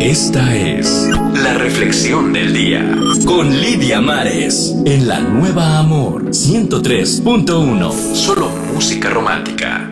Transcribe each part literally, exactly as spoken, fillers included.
Esta es la reflexión del día con Lidia Mares en la Nueva Amor ciento tres punto uno. Solo música romántica.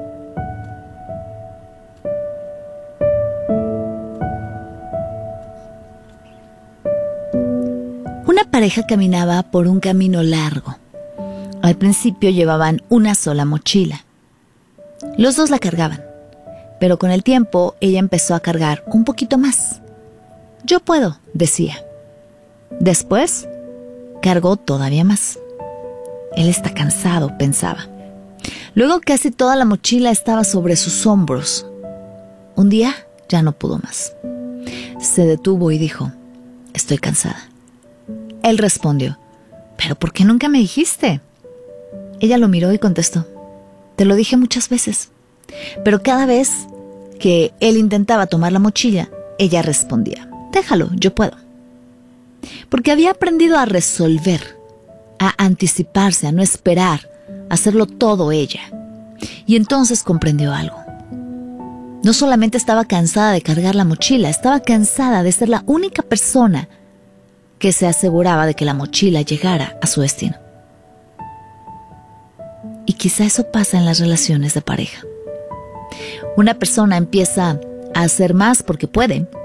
Una pareja caminaba por un camino largo. Al principio llevaban una sola mochila. Los dos la cargaban, pero con el tiempo ella empezó a cargar un poquito más. Yo puedo, decía. Después, cargó todavía más. Él está cansado, pensaba. Luego casi toda la mochila estaba sobre sus hombros. Un día ya no pudo más. Se detuvo y dijo: estoy cansada. Él respondió: ¿pero por qué nunca me dijiste? Ella lo miró y contestó: te lo dije muchas veces, pero cada vez que él intentaba tomar la mochila, ella respondía: déjalo, yo puedo. Porque había aprendido a resolver, a anticiparse, a no esperar, a hacerlo todo ella. Y entonces comprendió algo. No solamente estaba cansada de cargar la mochila, estaba cansada de ser la única persona que se aseguraba de que la mochila llegara a su destino. Y quizá eso pasa en las relaciones de pareja. Una persona empieza a hacer más porque puede,